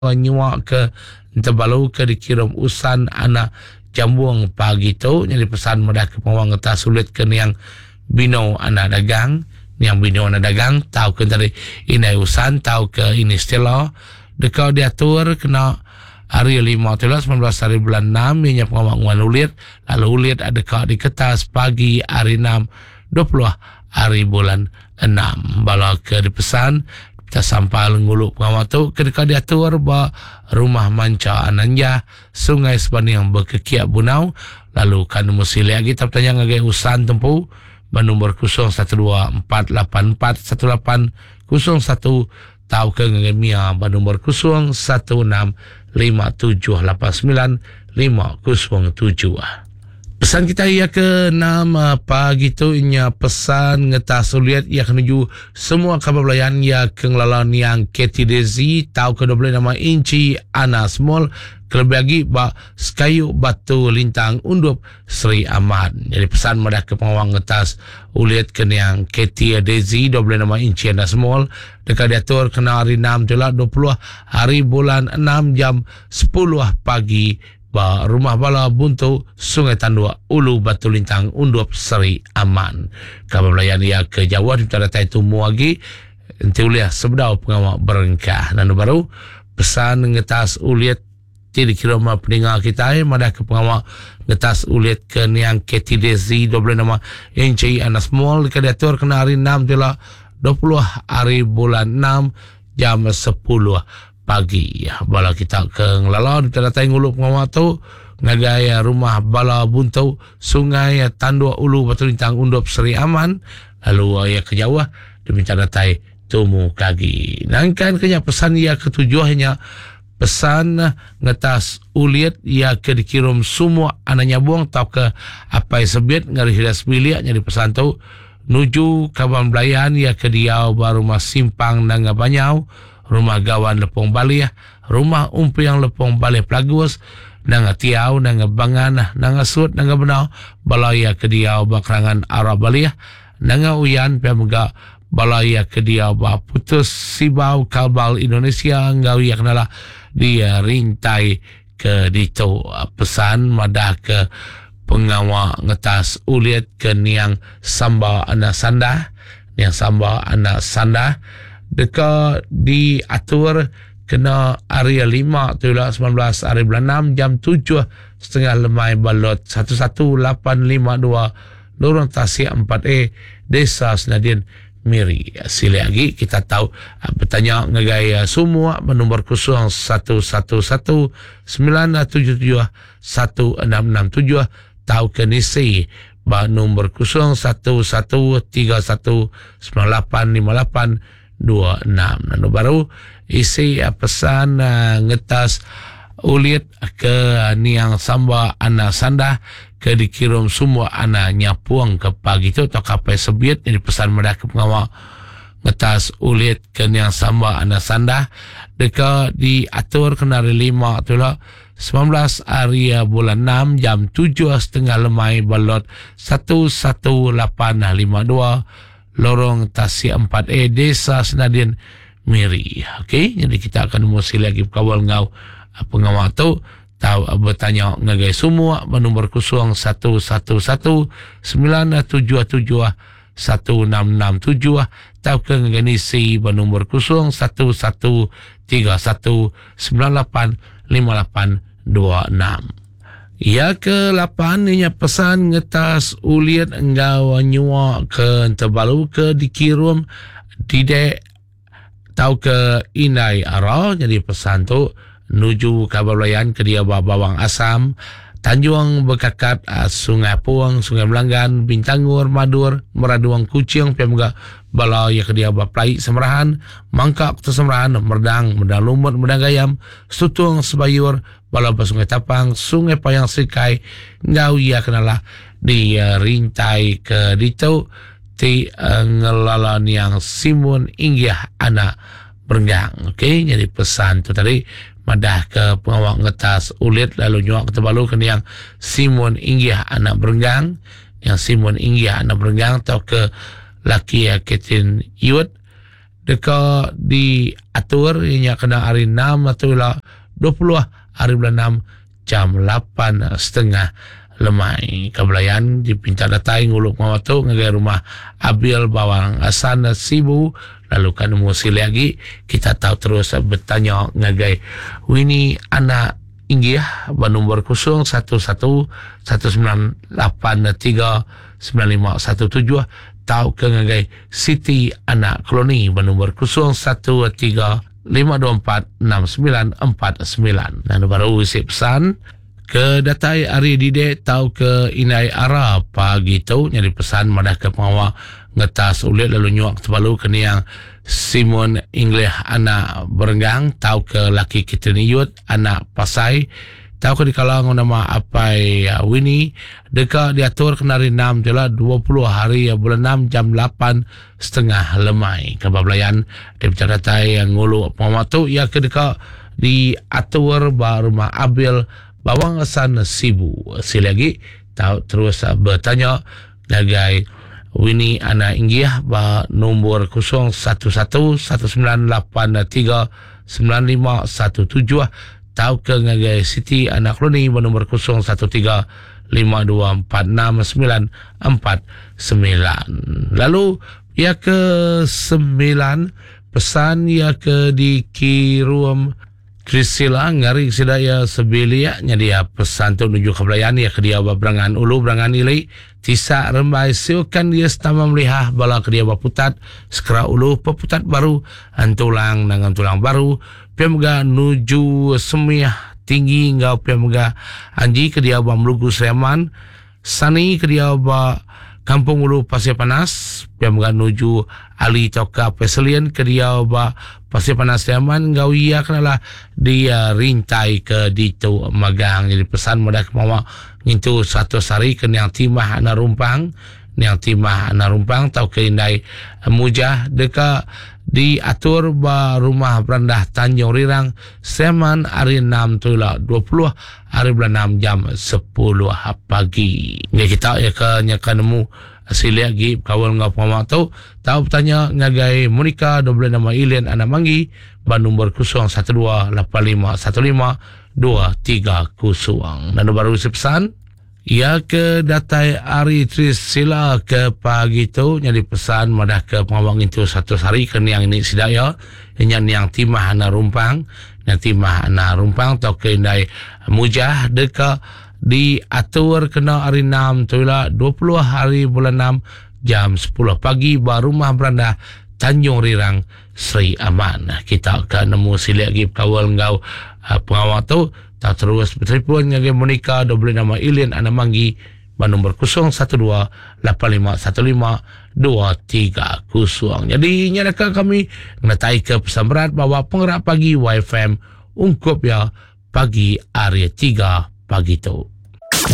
nyuak ke terbalu ke dikirim usan anak jambuang pagi tu. Jadi pesan mudah ke pengawang ngetas sulit ke yang bino anak dagang, yang bino anak dagang tahu ke tadi ini usan, tahu ke ini stila dekau diatur kena hari 5 19 hari bulan 6 ianya pengawang ulit lalu ulit ada kau di kertas pagi hari 6 20 hari bulan 6 bala ke dipesan kita sampai nguluk pengawal tu ketika diatur ba rumah manca ananja sungai sepanjang yang berkekiak bunau lalu kan mesti lagi kita tanya ngagai usan tempu nombor 0124841801 tahu ke ngagai mia nombor 0165789507. Pesan kita ia ke 6 pagi tu inya pesan ngetas suliat ia menuju semua kabablayan ia ke ngelalan yang KTDZ tahu ke 12 nama inci Anas Mall kelebih lagi ba Skayu Batu Lintang Undup Sri Ahmad. Jadi pesan mereka ke pengawang ngetas uliat ke yang KTDZ 12 nama inci Anas Mall dekat diatur kena hari 6 jelat 20 hari bulan 6 jam 10 pagi ba rumah bala buntu Sungai Tandua Ulu Batu Lintang Undup Seri Aman. Kabar melayan ia ke Jawa di utara itu muagi enti uliah sebedau pengawak berengkah dan baru pesan ngetas uliat di kiroma pendengar kita madah ke pengawak ngetas uliat ke niang KTDZ 12 nama NCI Anas Mall dekat diatur kena hari 6 jelah 20 hari bulan 6 jam 10 pagi. Bala kita ke ngelala di teratai nguluk pengawal tu ngagai rumah bala buntu Sungai Tandua Ulu Batu Lintang Undup Seri Aman lalu ia ke Jawa demi teratai tumu kagi. Nangkan kenya pesan ia ketujuhnya pesan ngetas uliat ia ke dikirim semua anaknya buang tau ke apa sebut ngari hidas milik jadi pesan tu nuju kawan belayan ia ke diau baru mas simpang nangga banyau rumah gawan lepong balih, rumah umpi yang lepong balih pelagus, nanga tiau, nanga bangan, nanga sut, nanga benau, balaya kediau bakrangan Arab balih, nanga uyan pemega balaya kediau ba putus sibau kalbal Indonesia ngau yak nala dia rintai ke dito pesan madah ke pengawa ngetas uliat ke niang samba anak sanda, niang samba anak sanda dekat diatur kena area 5 tu 19 hari bulan 6 jam 7.30 lemai balot 11852 lorong Tasik 4A Desa Senadin Miri. Sila lagi kita tahu bertanya ngagaya semua nombor 0111977167 tahu ke nisi nombor 0113198826 dan baru isi pesan ngetas ulit ke niang samba anak sanda ke dikirim semua anak nyapuang ke pagi tu atau kapai sebiat. Jadi pesan mereka pengawal ngetas ulit ke niang samba anak sanda dekat diatur kena hari 5 tu lah 19 hari bulan 6 jam 7.30 lemai balot 11852 lorong Tasik 4A Desa Senadin Miri. Okey, jadi kita akan mesti lagi kawal ngau pengawal tu tahu bertanya ngagai semua nombor 0111977167 tahu ke ngani si nombor 011319885826. Ya ke-8 inya pesan ngetas uliat enggau nyua ke terbalu ke dikirim tidak tahu ke inai ara. Jadi pesan tu nuju kabablayan ke dia bawang asam Tanjung Bekakat Sungai Puang Sungai Melanggan Bintangur Madur Meraduang Kucing pemga bala ya ke dia baplai semerahan Mangkak tu semerahan Merdang Lumut Merdang Gayam Sutung Sebayur bala Sungai Tapang Sungai Payang Sikai ngau ia kenalah di rintai ke dito ti ngelalan yang Simun Inggih anak Berenggang. Okey, jadi pesan tu tadi madah ke pengawak ngetas ulit lalu nyuak ketebalu ke yang Simun Inggih anak Berenggang, yang Simun Inggih anak Berenggang tau ke laki Ketin Iwet Deka diatur ianya kena hari 6 atau 20 hari bulan 6 jam 8.30 lemai kabelayan dipinta datai nguluk mawatu ngagai rumah Abil Bawang Asan Sibu. Lalu kan musi lagi kita tahu terus bertanya ngagai Winnie anak Inggih bernomor 0119839517 tahu ke ngagai Siti anak Kloni bernomor 0135246949. Dan baru isi pesan ke datai Ari Dide tahu ke Inai Ara pagi tu nyari pesan madah ke pengawa ngetas ulit lalu nyuak terbalu ke niang Simon Inglih anak Berenggang tahu ke laki kita niut anak Pasai tahu ke di kalangan nama Apai Winnie deka diatur kenari 6 jelah 20 hari bulan 6 jam 8.30 lemai kebablayan di datai yang ngulu pengawa tu ia ke deka diatur ba rumah Abil Bawang Asan Sibu. Silagi tahu terus bertanya nagai Winnie anak Inggih ba nombor 0119839517 tahu ke ngagai Siti anak Kloni ba nombor 0135246949. Lalu ya ke 9 pesan ya ke dikirim Krisila ngari sidaya sebelia nyadia pesan tu menuju kebelayan ya ke dia berangan ulu berangan ilai tisa rembai siukan dia setama melihah bala ke dia baputat sekera ulu peputat baru antulang nangan tulang baru piamga nuju semiah tinggi ngau piamga anji ke dia bamlugu Sleman sani ke dia ba Kampung Ulu Pasir Panas piamga nuju Ali Toka Peselian ke dia ba Pasir Panas Sleman ngau ia kenalah dia rintai ke ditu magang. Jadi pesan mudah kemawa ngintu satu hari ke yang timah anak rumpang tau ke indai mujah deka diatur ba rumah berandah Tanjung Rirang Sleman hari 6 tu 20 hari bulan 6 jam 10 pagi. Ni kita ya ke nyaka nemu asli lagi kawal ngau pama tahu bertanya ngagai Monica double nama Ilian anak Manggi ba nombor 01128523 dan baru pesan ya ke datai Ari Trisila ke pagi tu nyari pesan madah ke pengawang itu satu hari ke yang ini sidaya yang timah anak rumpang tau ke indai mujah deka diatur kena hari 6 tu 20 hari bulan 6 jam 10 pagi ba rumah beranda Tanjung Rirang Sri Aman. Kita akan nemu sila lagi kawal ngau pengawal tu tak terus bertelefon dengan Monica double nama Ilian anak Manggi ba nombor 01128523. Jadi nyatakan kami menatai ke pesan berat bahawa penggerak pagi YFM ungkup ya pagi area 3 pagi tu.